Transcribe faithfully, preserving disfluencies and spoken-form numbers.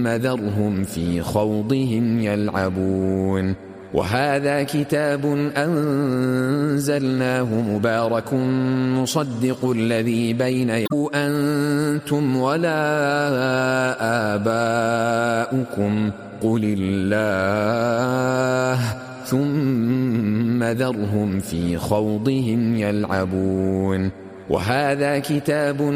ثم ذرهم في خوضهم يلعبون وهذا كتاب أنزلناه مبارك مصدق الذي بين يديه أنتم ولا آباؤكم قل الله ثم ذرهم في خوضهم يلعبون وهذا كتاب